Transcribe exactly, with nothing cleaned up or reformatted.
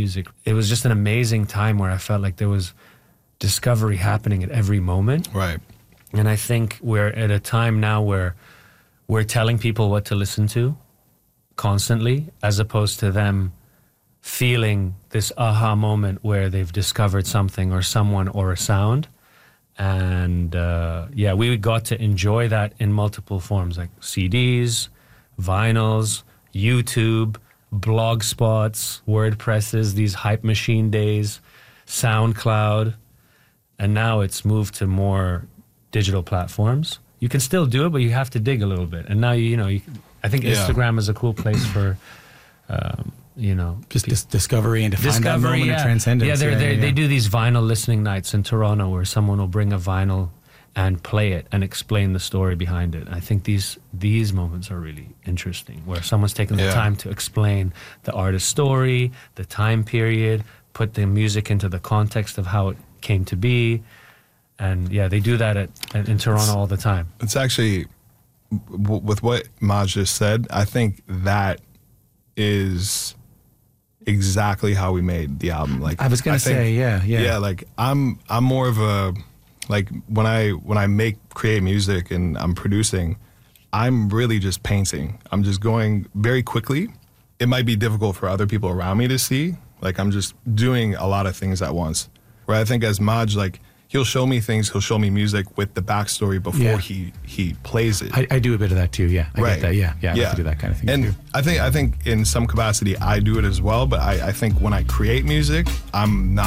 music. It was just an amazing time where I felt like there was discovery happening at every moment. Right. And I think we're at a time now where we're telling people what to listen to constantly, as opposed to them feeling this aha moment where they've discovered something or someone or a sound. And uh, yeah, we got to enjoy that in multiple forms, like C Ds, vinyls, YouTube, blog spots, WordPresses, these hype machine days, SoundCloud. And now it's moved to more digital platforms. You can still do it, but you have to dig a little bit. And now, you, you know, you, I think Yeah. Instagram is a cool place for, um, you know, Just dis- discovery and to find that moment yeah. of transcendence. Yeah, they're, they're, yeah. they do these vinyl listening nights in Toronto where someone will bring a vinyl and play it and explain the story behind it. I think these these moments are really interesting, where someone's taken the Yeah. time to explain the artist's story, the time period, put the music into the context of how it came to be. And yeah, they do that at, at in Toronto all the time. It's actually, w- with what Maj just said, I think that is exactly how we made the album. Like I was gonna think- say, yeah, yeah. Yeah, like I'm I'm more of a, like when I when I make create music and I'm producing, I'm really just painting. I'm just going very quickly. It might be difficult for other people around me to see. Like I'm just doing a lot of things at once. Where I think as Maj, like he'll show me things, he'll show me music with the backstory before Yeah. he he plays it. I, I do a bit of that too. Yeah, I Right. get that. Yeah, yeah, I like to do that kind of thing And too. I think I think in some capacity I do it as well, but I, I think when I create music, I'm not